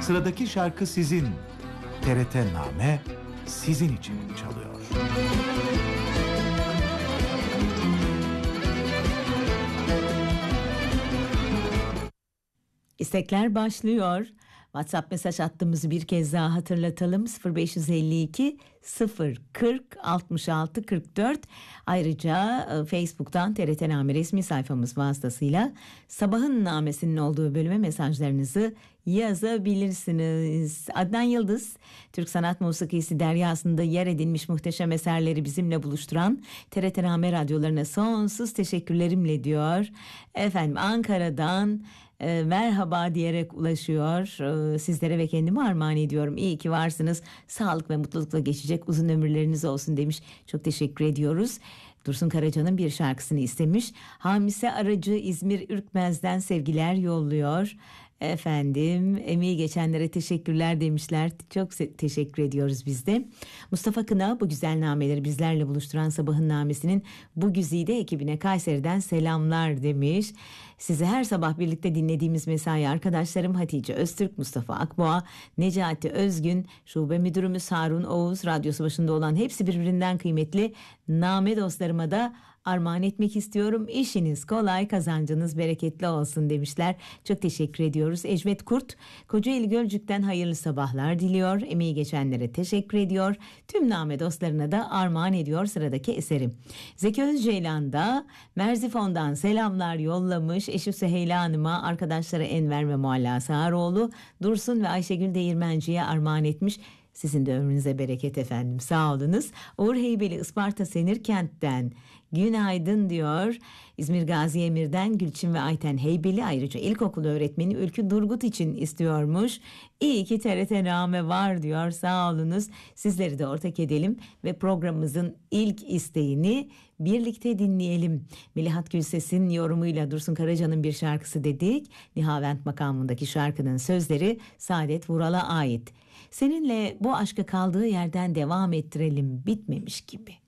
Sıradaki şarkı sizin. TRT Name sizin için çalıyor. İstekler başlıyor. WhatsApp mesaj attığımızı bir kez daha hatırlatalım. 0552 040 66 44. Ayrıca Facebook'tan TRT Name resmi sayfamız vasıtasıyla Sabahın Namesi'nin olduğu bölüme mesajlarınızı yazabilirsiniz. Adnan Yıldız, Türk sanat musikisi deryasında yer edinmiş muhteşem eserleri bizimle buluşturan TRT Name radyolarına sonsuz teşekkürlerimle diyor. Efendim Ankara'dan merhaba diyerek ulaşıyor. Sizlere ve kendime armağan ediyorum. İyi ki varsınız. Sağlık ve mutlulukla geçecek uzun ömürleriniz olsun demiş. Çok teşekkür ediyoruz. Dursun Karaca'nın bir şarkısını istemiş. Hamise Aracı İzmir Ürkmez'den sevgiler yolluyor. Efendim emeği geçenlere teşekkürler demişler. Çok teşekkür ediyoruz biz de. Mustafa Kına bu güzel nameleri bizlerle buluşturan Sabahın Namesi'nin bu güzide ekibine Kayseri'den selamlar demiş. Sizi her sabah birlikte dinlediğimiz mesai arkadaşlarım Hatice Öztürk, Mustafa Akboğa, Necati Özgün, Şube Müdürümüz Harun Oğuz, radyosu başında olan hepsi birbirinden kıymetli name dostlarıma da armağan etmek istiyorum. İşiniz kolay, kazancınız bereketli olsun demişler. Çok teşekkür ediyoruz. Ecvet Kurt, Kocaeli Gölcük'ten hayırlı sabahlar diliyor. Emeği geçenlere teşekkür ediyor. Tüm name dostlarına da armağan ediyor sıradaki eserim. Zeki Özceylan da Merzifon'dan selamlar yollamış. Eşi Süheyla Hanım'a, arkadaşları Enver ve Mualla Sağaroğlu, Dursun ve Ayşegül Değirmenci'ye armağan etmiş. Sizin de ömrünüze bereket efendim. Sağ olunuz. Uğur Heybeli Isparta Senirkent'ten günaydın diyor. İzmir Gazi Emir'den Gülçin ve Ayten Heybeli, ayrıca ilkokul öğretmeni Ülkü Durgut için istiyormuş. İyi ki TRT Name var diyor. Sağ olunuz. Sizleri de ortak edelim ve programımızın ilk isteğini birlikte dinleyelim. Melihat Gülses'in yorumuyla Dursun Karaca'nın bir şarkısı dedik. Nihavent makamındaki şarkının sözleri Saadet Vural'a ait. Seninle bu aşkı kaldığı yerden devam ettirelim, bitmemiş gibi.